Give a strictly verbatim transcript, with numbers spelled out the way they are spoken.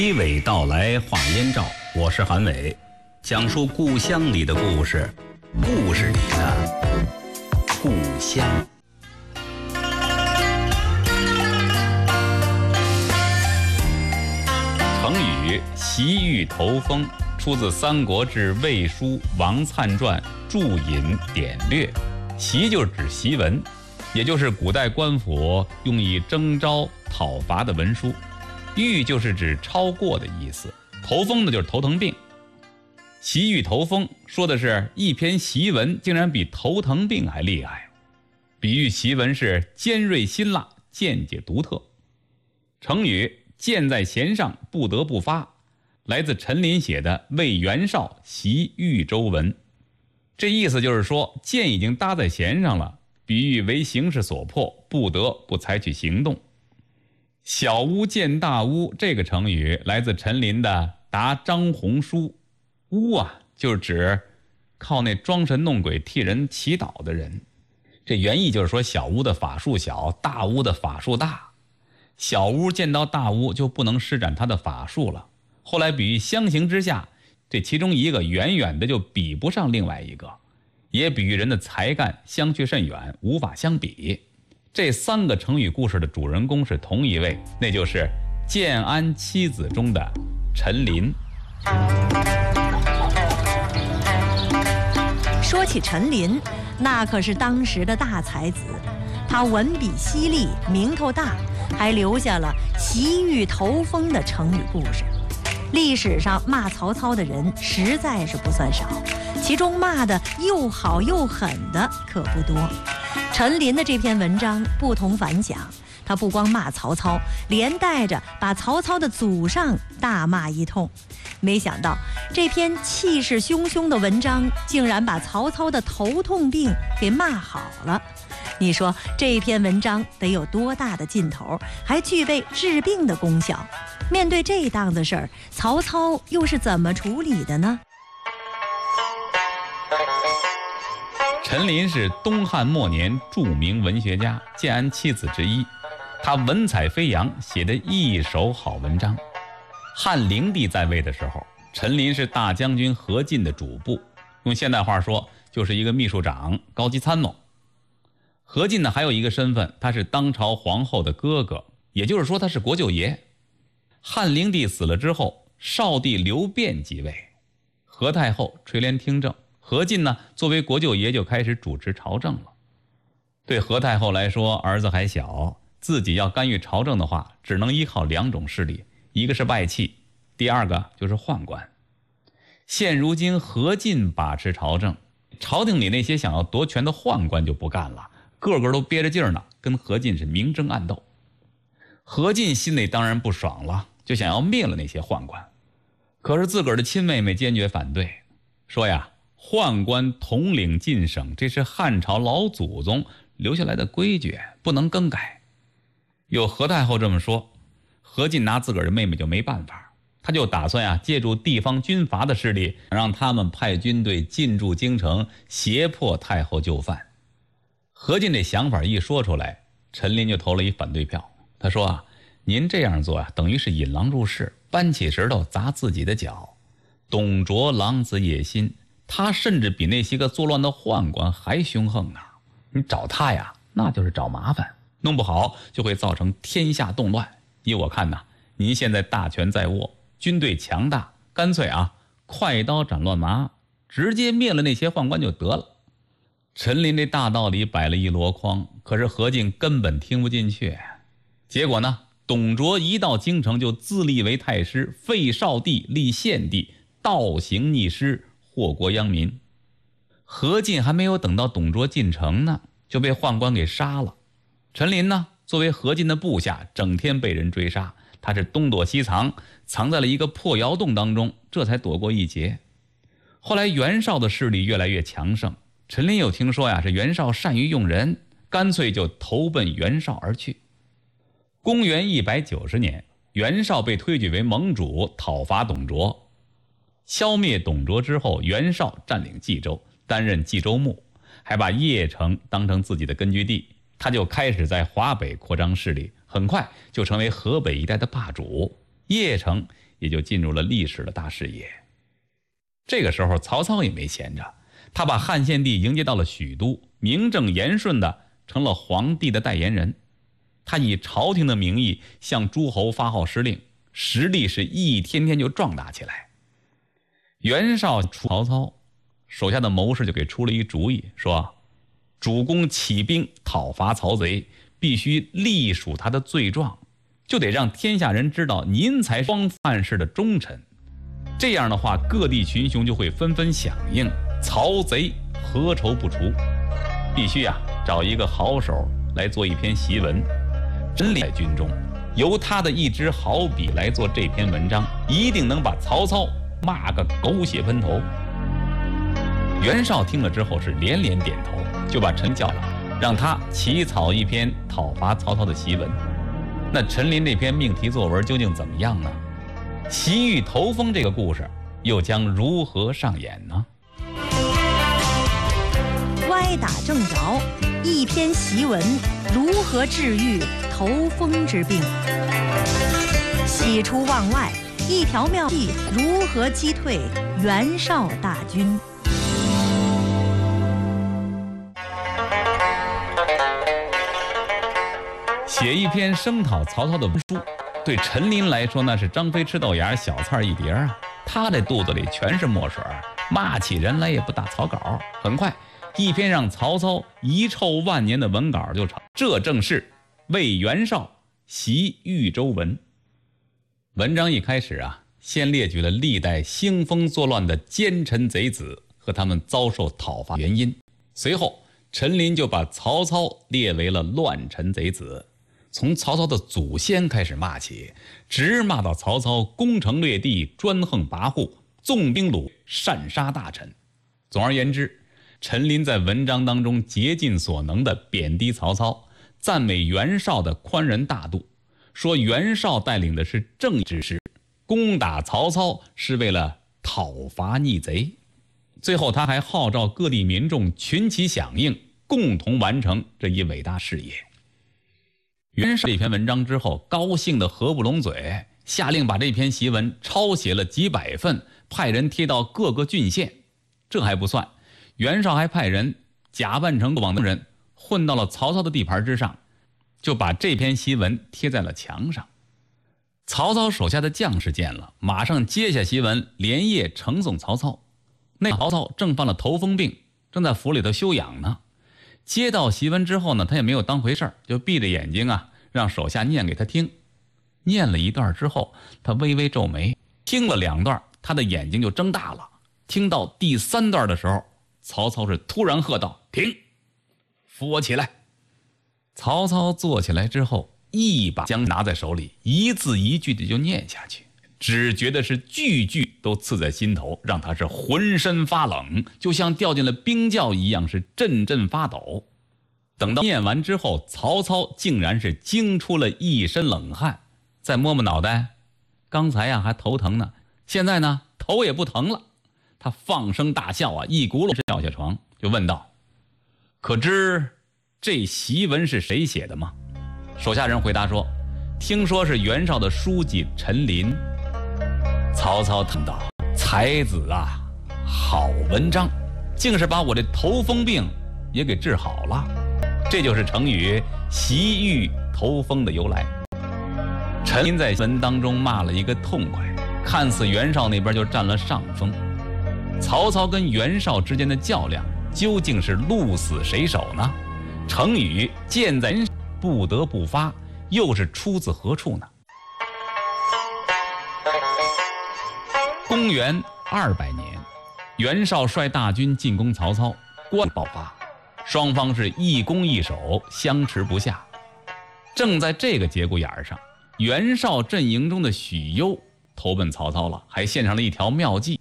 娓娓道来话燕赵，我是韩伟，讲述故乡里的故事，故事里的故乡。成语习玉头风出自《三国志·魏书·王粲传》注引典略。习就是指檄文，也就是古代官府用以征召讨伐的文书。玉就是指超过的意思，头风呢就是头疼病。习玉头风说的是一篇檄文竟然比头疼病还厉害，比喻檄文是尖锐辛辣，见解独特。成语箭在弦上不得不发，来自陈琳写的《为袁绍习豫州文》。这意思就是说箭已经搭在弦上了，比喻为形势所迫，不得不采取行动。小巫见大巫这个成语来自陈琳的《答张宏书》。巫啊就是指靠那装神弄鬼替人祈祷的人，这原意就是说小巫的法术小，大巫的法术大。小巫见到大巫就不能施展他的法术了，后来比喻相形之下，这其中一个远远的就比不上另外一个，也比喻人的才干相去甚远，无法相比。这三个成语故事的主人公是同一位，那就是建安七子中的陈琳。 说起陈琳，那可是当时的大才子，他文笔犀利，名头大，还留下了习玉头风的成语故事。历史上骂曹操的人实在是不算少，其中骂的又好又狠的可不多。陈琳的这篇文章不同凡响，他不光骂曹操，连带着把曹操的祖上大骂一通。没想到这篇气势汹汹的文章竟然把曹操的头痛病给骂好了。你说这篇文章得有多大的劲头，还具备治病的功效？面对这档子事儿，曹操又是怎么处理的呢？ 陈琳是东汉末年著名文学家，建安七子之一，他文采飞扬，写得一手好文章。汉灵帝在位的时候，陈琳是大将军何进的主簿，用现代话说就是一个秘书长，高级参谋。何进呢还有一个身份，他是当朝皇后的哥哥，也就是说他是国舅爷。汉灵帝死了之后，少帝刘辩即位，何太后垂帘听政，何进呢作为国舅爷就开始主持朝政了。对何太后来说，儿子还小，自己要干预朝政的话，只能依靠两种势力，一个是外戚，第二个就是宦官。现如今何进把持朝政，朝廷里那些想要夺权的宦官就不干了，个个都憋着劲儿呢，跟何进是明争暗斗。何进心里当然不爽了，就想要灭了那些宦官。可是自个儿的亲妹妹坚决反对，说呀，宦官统领晋省，这是汉朝老祖宗留下来的规矩，不能更改。有何太后这么说，何进拿自个儿的妹妹就没办法，他就打算呀，借助地方军阀的势力，让他们派军队进驻京城，胁迫太后就范。何进这想法一说出来，陈琳就投了一反对票。他说啊，您这样做啊，等于是引狼入室，搬起石头砸自己的脚。董卓狼子野心，他甚至比那些个作乱的宦官还凶横呢。你找他呀，那就是找麻烦，弄不好就会造成天下动乱。依我看呐，您现在大权在握，军队强大，干脆啊，快刀斩乱麻，直接灭了那些宦官就得了。陈琳这大道理摆了一箩筐，可是何进根本听不进去。结果呢，董卓一到京城就自立为太师，废少帝立献帝，倒行逆施，祸国殃民。何进还没有等到董卓进城呢，就被宦官给杀了。陈琳呢，作为何进的部下，整天被人追杀，他是东躲西藏，藏在了一个破窑洞当中，这才躲过一劫。后来袁绍的势力越来越强盛，陈琳有听说呀，是袁绍善于用人，干脆就投奔袁绍而去。公元一百九十年，袁绍被推举为盟主，讨伐董卓。消灭董卓之后，袁绍占领冀州，担任冀州牧，还把邺城当成自己的根据地，他就开始在华北扩张势力，很快就成为河北一带的霸主。邺城也就进入了历史的大视野。这个时候曹操也没闲着，他把汉献帝迎接到了许都，名正言顺的成了皇帝的代言人。他以朝廷的名义向诸侯发号施令，实力是一天天就壮大起来。袁绍出曹操，手下的谋士就给出了一主意，说主公起兵讨伐曹贼，必须隶属他的罪状，就得让天下人知道您才是光范氏的忠臣。这样的话，各地群雄就会纷纷响应，曹贼何愁不除。必须啊，找一个好手来做一篇檄文，真理在军中，由他的一支好笔来做这篇文章，一定能把曹操骂个狗血喷头。袁绍听了之后是连连点头，就把陈叫来，让他起草一篇讨伐曹操的檄文。那陈琳这篇命题作文究竟怎么样呢？西域头风这个故事又将如何上演呢？ 歪打正着，一篇檄文如何治愈头风之病？喜出望外，一条妙计如何击退袁绍大军？ 写一篇声讨曹操的文书，对陈琳来说那是张飞吃豆芽，小菜一碟啊。他这肚子里全是墨水，骂起人来也不打草稿。很快，一篇让曹操遗臭万年的文稿就成。这正是为袁绍檄豫州文。文章一开始啊，先列举了历代兴风作乱的奸臣贼子和他们遭受讨伐原因。随后，陈琳就把曹操列为了乱臣贼子。从曹操的祖先开始骂起，直骂到曹操攻城略地，专横跋扈，纵兵虏，擅杀大臣。总而言之，陈琳在文章当中竭尽所能地贬低曹操，赞美袁绍的宽仁大度，说袁绍带领的是正义之师，攻打曹操是为了讨伐逆贼。最后他还号召各地民众群起响应，共同完成这一伟大事业。袁绍这篇文章之后，高兴得合不拢嘴，下令把这篇檄文抄写了几百份，派人贴到各个郡县。这还不算，袁绍还派人假扮成过往的人，混到了曹操的地盘之上，就把这篇檄文贴在了墙上。曹操手下的将士见了，马上接下檄文，连夜呈送曹操。那曹操正犯了头风病，正在府里头休养呢。接到檄文之后呢，他也没有当回事儿，就闭着眼睛啊，让手下念给他听。念了一段之后，他微微皱眉，听了两段，他的眼睛就睁大了。听到第三段的时候，曹操是突然喝道：“停！扶我起来！”曹操坐起来之后，一把将拿在手里，一字一句的就念下去，只觉得是句句都刺在心头，让他是浑身发冷，就像掉进了冰窖一样，是阵阵发抖。等到念完之后，曹操竟然是惊出了一身冷汗，再摸摸脑袋，刚才呀还头疼呢，现在呢头也不疼了。他放声大笑啊，一轱辘掉下床，就问道：“可知这檄文是谁写的吗？”手下人回答说：“听说是袁绍的书记陈琳。”曹操叹道：“才子啊，好文章，竟是把我这头风病也给治好了。”这就是成语檄豫头风的由来。陈琳在文当中骂了一个痛快，看似袁绍那边就占了上风。曹操跟袁绍之间的较量究竟是鹿死谁手呢？成语箭在不得不发又是出自何处呢？公元二百年，袁绍率大军进攻曹操，关爆发，双方是一攻一守，相持不下。正在这个节骨眼上，袁绍阵营中的许攸投奔曹操了，还献上了一条妙计。